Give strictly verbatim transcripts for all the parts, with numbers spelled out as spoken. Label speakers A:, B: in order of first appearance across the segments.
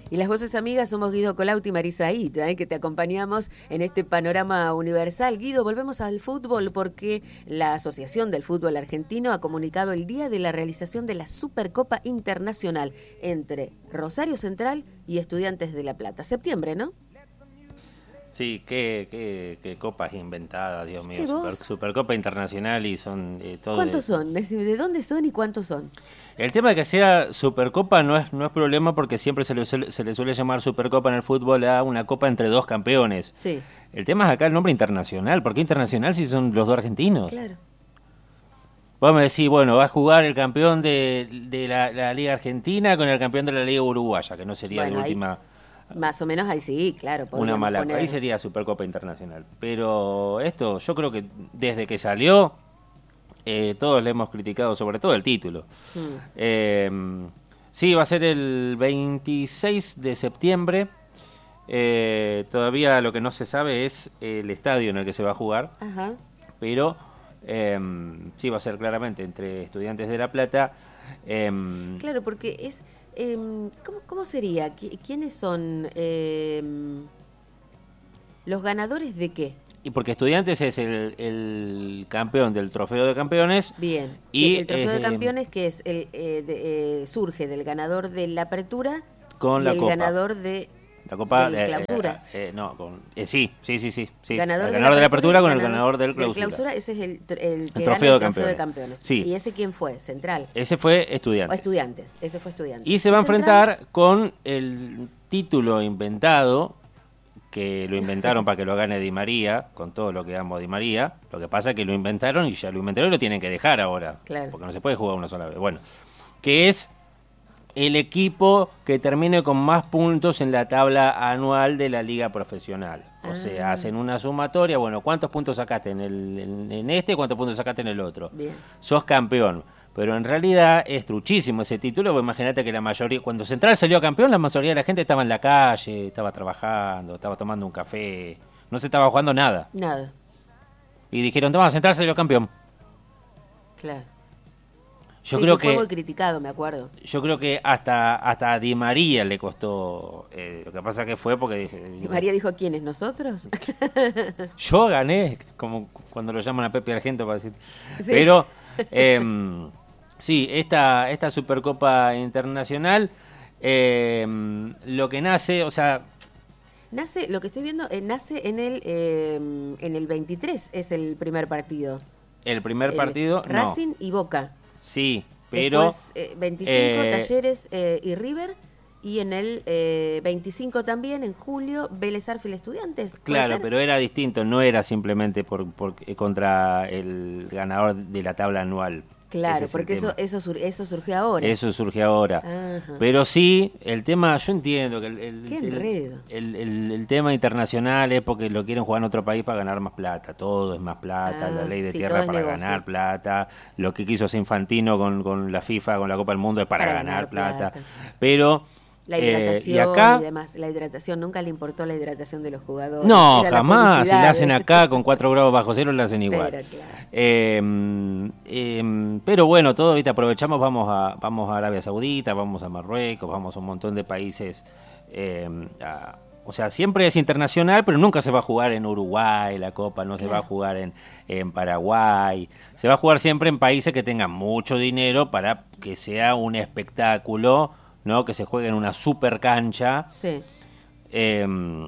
A: Y las voces amigas somos Guido Colauti y Marisa Aid, ¿eh? que te acompañamos en este panorama universal. Guido, volvemos al fútbol porque la Asociación del Fútbol Argentino ha comunicado el día de la realización de la Supercopa Internacional entre Rosario Central y Estudiantes de La Plata. Septiembre, ¿no?
B: Sí, qué, qué, qué copas inventadas, Dios mío. Super, Supercopa Internacional y son eh, todo.
A: ¿Cuántos
B: de...
A: son? ¿De dónde son y cuántos son?
B: El tema de que sea Supercopa no es no es problema porque siempre se le, se le suele llamar Supercopa en el fútbol a una copa entre dos campeones.
A: Sí.
B: El tema es acá el nombre internacional. ¿Por qué internacional si son los dos argentinos?
A: Claro.
B: Vos me decís, bueno, va a jugar el campeón de, de la, la Liga Argentina con el campeón de la Liga Uruguaya, que no sería
A: bueno,
B: de última...
A: Ahí... Más o menos ahí sí, claro.
B: Una mala, poner... ahí sería Supercopa Internacional. Pero esto, yo creo que desde que salió, eh, todos le hemos criticado, sobre todo el título. Mm. Eh, sí, va a ser el veintiséis de septiembre. Eh, todavía lo que no se sabe es el estadio en el que se va a jugar.
A: Ajá.
B: Pero eh, sí, va a ser claramente entre Estudiantes de La Plata. Eh,
A: claro, porque es... Eh, ¿cómo, ¿Cómo sería? ¿Quiénes son eh, los ganadores de qué?
B: Y porque Estudiantes es el, el campeón del Trofeo de Campeones.
A: Bien.
B: Y
A: el Trofeo
B: eh,
A: de Campeones que es el eh, de, eh, surge del ganador de la Apertura
B: con
A: y
B: la
A: el
B: Copa.
A: ganador de
B: la Copa
A: de Clausura.
B: Eh, eh, no, con, eh, sí, sí, sí, sí. sí.
A: Ganador
B: el
A: de
B: ganador
A: la
B: de la Apertura con el
A: ganador,
B: ganador del Clausura.
A: El Clausura, ese es el, el,
B: el
A: que
B: trofeo,
A: gana
B: de
A: el Trofeo de
B: Campeones.
A: Campeones.
B: Sí.
A: ¿Y ese quién fue? Central.
B: Ese fue Estudiantes.
A: O Estudiantes, ese fue Estudiantes.
B: Y se va a
A: Central...
B: enfrentar con el título inventado, que lo inventaron para que lo gane Di María, con todo lo que amo Di María. Lo que pasa es que lo inventaron y ya lo inventaron y lo tienen que dejar ahora.
A: Claro.
B: Porque no se puede jugar una sola vez. Bueno, que es el equipo que termine con más puntos en la tabla anual de la liga profesional. O ah. sea, hacen una sumatoria, bueno, ¿cuántos puntos sacaste en, el, en, en este? ¿Cuántos puntos sacaste en el otro?
A: Bien.
B: Sos campeón. Pero en realidad es truchísimo ese título, porque imagínate que la mayoría, cuando Central salió campeón, la mayoría de la gente estaba en la calle, estaba trabajando, estaba tomando un café, no se estaba jugando nada.
A: Nada.
B: Y dijeron, toma, Central salió campeón.
A: Claro.
B: Yo
A: sí,
B: creo
A: fue
B: que
A: muy criticado, me acuerdo.
B: Yo creo que hasta hasta a Di María le costó. Eh, lo que pasa que fue porque dije.
A: Di María dijo ¿quiénes? ¿Nosotros?
B: Yo gané, como cuando lo llaman a Pepe Argento para decir. Sí. Pero eh, sí, esta esta Supercopa Internacional, eh, lo que nace, o sea.
A: Nace, lo que estoy viendo, eh, nace en el eh, en el veintitrés es el primer partido.
B: El primer partido,
A: el Racing
B: no.
A: y Boca.
B: Sí, pero...
A: Después, eh, veinticinco,
B: eh,
A: Talleres eh, y River, y en el eh, veinticinco también, en julio, Vélez Arfield Estudiantes.
B: Claro,
A: ser?
B: pero era distinto, no era simplemente por, por contra el ganador de la tabla anual.
A: Claro, porque eso, eso sur, eso surgió ahora.
B: Eso surge ahora. Ajá. Pero sí, el tema, yo entiendo que el, el,
A: Qué enredo.
B: El, el, el, el tema internacional es porque lo quieren jugar en otro país para ganar más plata. Todo es más plata, ah, la ley de
A: sí,
B: tierra para
A: negocio.
B: ganar plata. Lo que quiso hacer Infantino con, con la FIFA, con la Copa del Mundo, es para, para ganar, ganar plata. plata. Pero...
A: La hidratación
B: eh, y, acá,
A: y demás. La hidratación, nunca le importó la hidratación de los jugadores.
B: No, jamás. Si la hacen acá con cuatro grados bajo cero, la hacen igual. Pero, claro. eh, eh, pero bueno, todo ahorita aprovechamos, vamos a, vamos a Arabia Saudita, vamos a Marruecos, vamos a un montón de países. Eh, a, o sea, siempre es internacional, pero nunca se va a jugar en Uruguay la Copa, no claro. se va a jugar en, en Paraguay. Se va a jugar siempre en países que tengan mucho dinero para que sea un espectáculo, ¿no? Que se juegue en una super cancha.
A: Sí.
B: Eh,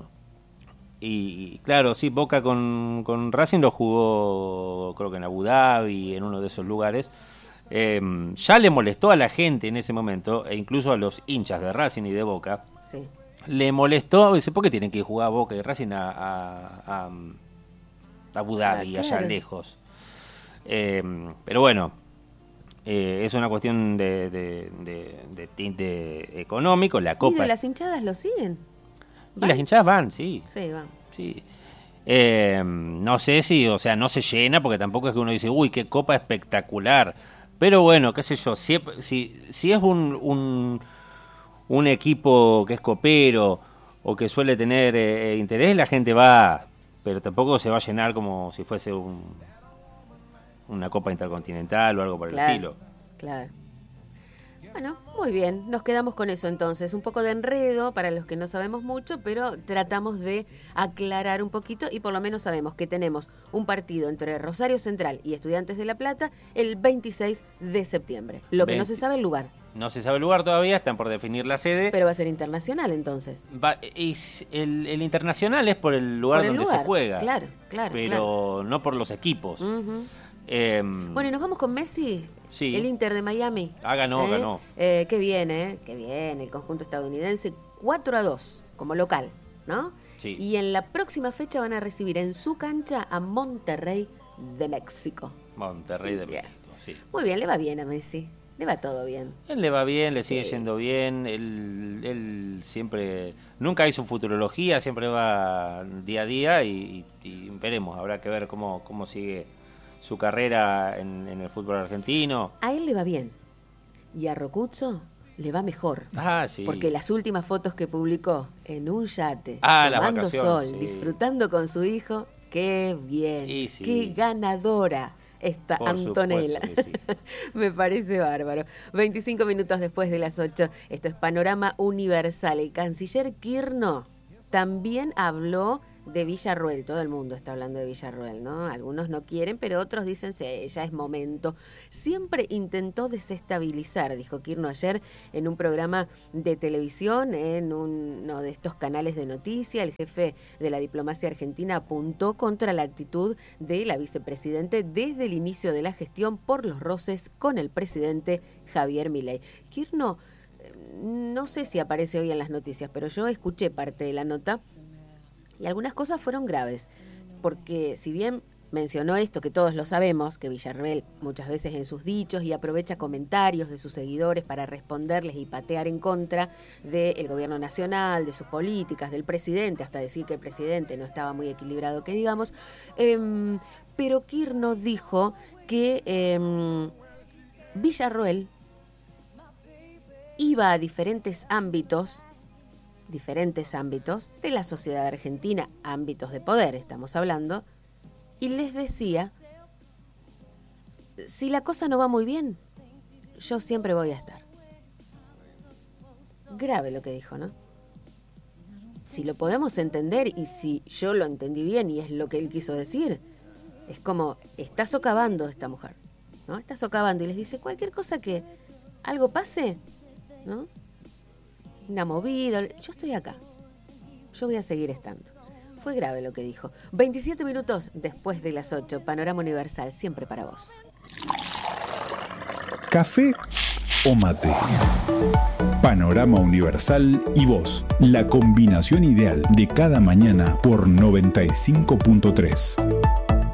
B: y claro, sí, Boca con, con Racing lo jugó, creo que en Abu Dhabi, en uno de esos lugares. Eh, ya le molestó a la gente en ese momento, e incluso a los hinchas de Racing y de Boca.
A: Sí.
B: Le molestó, dice, ¿por qué tienen que jugar Boca y Racing a, a, a Abu Dhabi, ah, claro. allá lejos? Eh, pero bueno. Eh, es una cuestión de, de, de, de tinte económico. La Copa.
A: ¿Y las hinchadas lo siguen?
B: ¿Van? Y las hinchadas van, sí.
A: Sí, van.
B: Sí. Eh, no sé si, o sea, no se llena porque tampoco es que uno dice, uy, qué copa espectacular. Pero bueno, qué sé yo, si, si, si es un, un, un equipo que es copero o que suele tener eh, interés, la gente va, pero tampoco se va a llenar como si fuese un... una Copa Intercontinental o algo por
A: claro,
B: el estilo.
A: Claro. Bueno, muy bien, nos quedamos con eso entonces. Un poco de enredo para los que no sabemos mucho, pero tratamos de aclarar un poquito y por lo menos sabemos que tenemos un partido entre Rosario Central y Estudiantes de La Plata el veintiséis de septiembre. Lo que veinte. No se sabe el lugar.
B: No se sabe el lugar todavía, están por definir la sede.
A: Pero va a ser internacional entonces.
B: Va, y el, el internacional es por el lugar por el donde lugar. se juega.
A: Claro, claro.
B: Pero
A: claro.
B: no por los equipos.
A: Uh-huh. eh, bueno, y nos vamos con Messi.
B: Sí.
A: El Inter de Miami.
B: Ah, ganó,
A: ¿Eh?
B: ganó.
A: Eh, qué bien, ¿eh? Qué bien. El conjunto estadounidense cuatro a dos como local, ¿no?
B: Sí.
A: Y en la próxima fecha van a recibir en su cancha a Monterrey de México.
B: Monterrey de bien. México, sí.
A: Muy bien, le va bien a Messi. Le va todo bien.
B: Él le va bien, le sigue sí. yendo bien. Él, él siempre, nunca hizo futurología, siempre va día a día y, y, y veremos. Habrá que ver cómo, cómo sigue su carrera en, en el fútbol argentino.
A: A él le va bien y a Rocuzzo le va mejor.
B: Ah, sí.
A: Porque las últimas fotos que publicó en un yate,
B: ah,
A: tomando sol,
B: sí.
A: disfrutando con su hijo, qué bien,
B: sí, sí.
A: qué ganadora esta
B: Por
A: Antonella.
B: Sí.
A: Me parece bárbaro. veinticinco minutos después de las ocho, esto es Panorama Universal. El canciller Kirchner también habló de Villarruel. Todo el mundo está hablando de Villarruel, ¿no? Algunos no quieren, pero otros dicen que ya es momento. Siempre intentó desestabilizar, dijo Kirchner ayer en un programa de televisión, en uno de estos canales de noticia. El jefe de la diplomacia argentina apuntó contra la actitud de la vicepresidente desde el inicio de la gestión por los roces con el presidente Javier Milei. Kirchner, no sé si aparece hoy en las noticias, pero yo escuché parte de la nota. Y algunas cosas fueron graves, porque si bien mencionó esto, que todos lo sabemos, que Villarruel muchas veces en sus dichos y aprovecha comentarios de sus seguidores para responderles y patear en contra del gobierno nacional, de sus políticas, del presidente, hasta decir que el presidente no estaba muy equilibrado, que digamos, eh, pero Kirchner dijo que eh, Villarruel iba a diferentes ámbitos diferentes ámbitos de la sociedad argentina, ámbitos de poder estamos hablando, y les decía, si la cosa no va muy bien, yo siempre voy a estar. Grave lo que dijo, ¿no? Si lo podemos entender y si yo lo entendí bien y es lo que él quiso decir, es como, está socavando esta mujer, ¿no? Está socavando y les dice, cualquier cosa que algo pase, ¿no? Una movida, yo estoy acá, yo voy a seguir estando. Fue grave lo que dijo. veintisiete minutos después de las ocho, Panorama Universal, siempre para vos.
C: ¿Café o mate? Panorama Universal y vos, la combinación ideal de cada mañana por noventa y cinco punto tres.